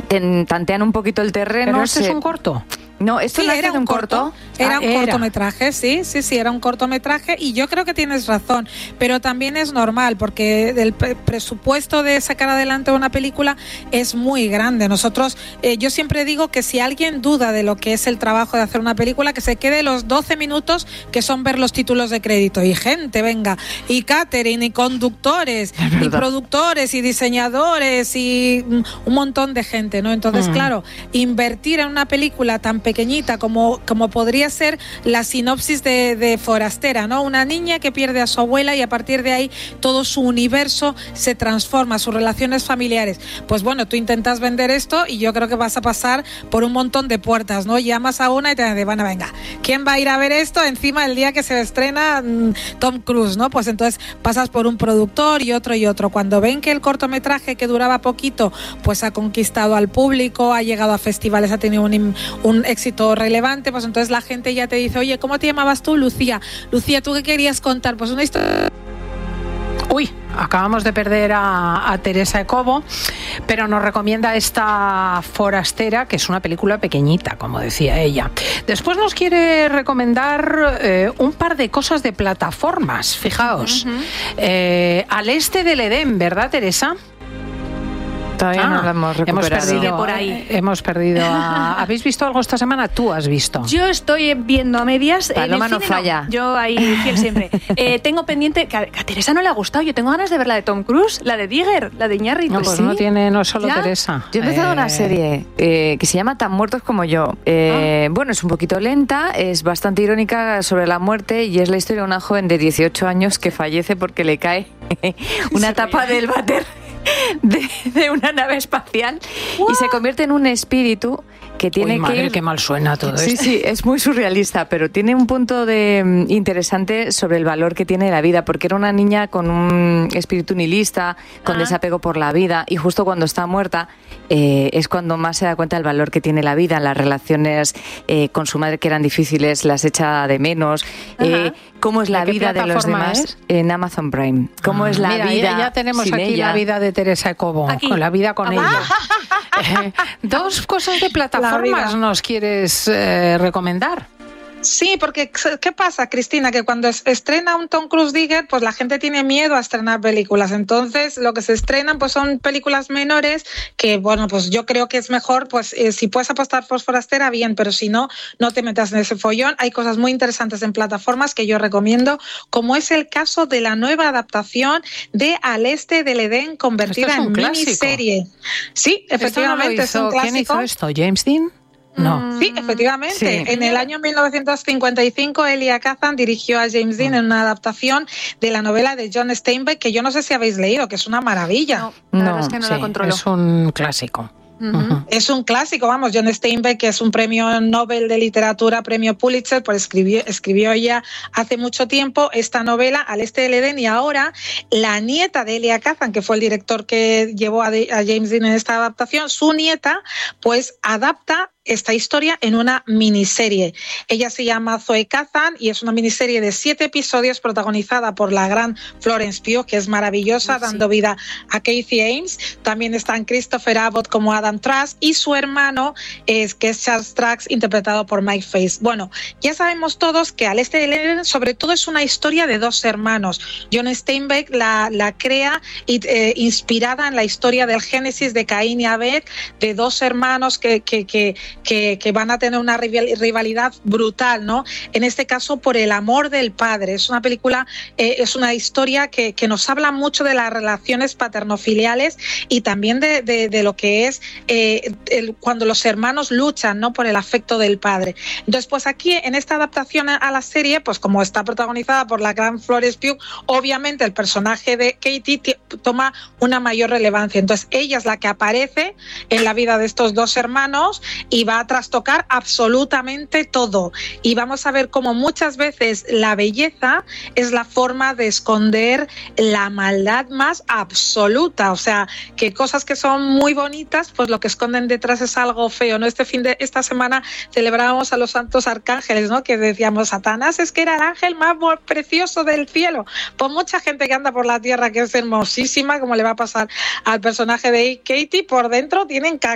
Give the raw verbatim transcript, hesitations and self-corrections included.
ten, tantean un poquito el terreno. ¿Pero este se... es un corto? No, esto sí, nace era de un corto. corto. Era Ah, un era. cortometraje, sí, sí, sí, era un cortometraje y yo creo que tienes razón, pero también es normal porque el pre- presupuesto de sacar adelante una película es muy grande. Nosotros, eh, yo siempre digo que si alguien duda de lo que es el trabajo de hacer una película, que se quede los doce minutos que son ver los títulos de crédito y gente, venga, y catering y conductores y productores y diseñadores y mm, un montón de gente, ¿no? Entonces, mm. claro, invertir en una película tan pequeñita como como podría ser la sinopsis de, de Forastera, ¿no? Una niña que pierde a su abuela y a partir de ahí todo su universo se transforma, sus relaciones familiares. Pues bueno, tú intentas vender esto y yo creo que vas a pasar por un montón de puertas, ¿no? Llamas a una y te dicen, bueno, venga, ¿quién va a ir a ver esto encima del día que se estrena mmm, Tom Cruise, ¿no? Pues entonces pasas por un productor y otro y otro. Cuando ven que el cortometraje que duraba poquito, pues ha conquistado al público, ha llegado a festivales, ha tenido un, un éxito relevante, pues entonces la gente ya te dice, oye, ¿cómo te llamabas tú? Lucía. Lucía, ¿tú qué querías contar? Pues una historia... Uy, acabamos de perder a, a Teresa Ecobo, pero nos recomienda esta Forastera, que es una película pequeñita, como decía ella. Después nos quiere recomendar eh, un par de cosas de plataformas, fijaos. Uh-huh. eh, al este del Edén, ¿verdad, Teresa? Todavía ah, no lo hemos recuperado. Hemos perdido, por ahí. Eh, hemos perdido a... ¿Habéis visto algo esta semana? ¿Tú has visto? Yo estoy viendo a medias. Paloma en el no cine, falla. No. Yo ahí fiel siempre. eh, tengo pendiente, que a, que a Teresa no le ha gustado. Yo tengo ganas de ver la de Tom Cruise, la de Digger, la de Iñárritu. No, pues ¿sí? no tiene, no es solo ¿Ya? Teresa. Yo he empezado eh... una serie eh, que se llama Tan muertos como yo. Eh, ah. Bueno, es un poquito lenta, es bastante irónica sobre la muerte y es la historia de una joven de dieciocho años que fallece porque le cae una tapa del váter de, de una nave espacial. What? Y se convierte en un espíritu que tiene Uy, madre, que ir... qué mal suena todo sí, esto. Sí, sí, es muy surrealista, pero tiene un punto de interesante sobre el valor que tiene la vida, porque era una niña con un espíritu nihilista, con ah. desapego por la vida, y justo cuando está muerta eh, es cuando más se da cuenta del valor que tiene la vida. Las relaciones eh, con su madre que eran difíciles las echa de menos, eh, cómo es la ¿De vida de los demás es? En Amazon Prime, cómo ah, es la mira, vida ya tenemos sin aquí ella. La vida de Teresa Ecobo, aquí. Con la vida con ah, ella. eh, dos cosas de plataformas nos quieres eh, recomendar. Sí, porque ¿qué pasa, Cristina? Que cuando estrena un Tom Cruise Digger, pues la gente tiene miedo a estrenar películas. Entonces, lo que se estrenan pues son películas menores que, bueno, pues yo creo que es mejor, pues eh, si puedes apostar por Forastera, bien, pero si no, no te metas en ese follón. Hay cosas muy interesantes en plataformas que yo recomiendo, como es el caso de la nueva adaptación de Al este del Edén, convertida es en clásico. Miniserie. Sí, efectivamente, no es un clásico. ¿Quién hizo esto? ¿James Dean? No. Sí, efectivamente. Sí. En el año mil novecientos cincuenta y cinco, Elia Kazan dirigió a James Dean en una adaptación de la novela de John Steinbeck, que yo no sé si habéis leído, que es una maravilla. No, la no, verdad es que no sí, la controlo. Es un clásico. Uh-huh. Uh-huh. Es un clásico, vamos, John Steinbeck, que es un premio Nobel de literatura, premio Pulitzer, pues escribió, escribió ya hace mucho tiempo esta novela, Al este del Edén, y ahora la nieta de Elia Kazan, que fue el director que llevó a, de, a James Dean en esta adaptación, su nieta, pues adapta esta historia en una miniserie. Ella se llama Zoe Kazan y es una miniserie de siete episodios protagonizada por la gran Florence Pugh, que es maravillosa, sí, dando vida a Kathy Ames. También están Christopher Abbott como Adam Trask y su hermano, es, que es Charles Trask, interpretado por Mike Face. Bueno, ya sabemos todos que Al este del Edén sobre todo es una historia de dos hermanos. John Steinbeck la, la crea y, eh, inspirada en la historia del Génesis de Caín y Abel, de dos hermanos que, que, que Que, que van a tener una rivalidad brutal, ¿no? En este caso por el amor del padre. Es una película, eh, es una historia que, que nos habla mucho de las relaciones paternofiliales y también de, de, de lo que es eh, el, cuando los hermanos luchan, ¿no?, por el afecto del padre. Entonces, pues aquí en esta adaptación a la serie, pues como está protagonizada por la gran Florence Pugh, obviamente el personaje de Katie t- toma una mayor relevancia. Entonces ella es la que aparece en la vida de estos dos hermanos y va a trastocar absolutamente todo. Y vamos a ver cómo muchas veces la belleza es la forma de esconder la maldad más absoluta. O sea, que cosas que son muy bonitas, pues lo que esconden detrás es algo feo, ¿no? Este fin de esta semana celebrábamos a los santos arcángeles, ¿no? Que decíamos, Satanás es que era el ángel más precioso del cielo. Pues mucha gente que anda por la tierra que es hermosísima, como le va a pasar al personaje de Katie, por dentro tienen caca.